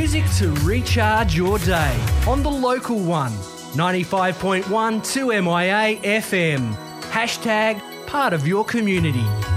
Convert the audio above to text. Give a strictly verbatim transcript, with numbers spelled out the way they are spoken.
Music to recharge your day on the local one. ninety-five point one two M I A F M. Hashtag part of your community.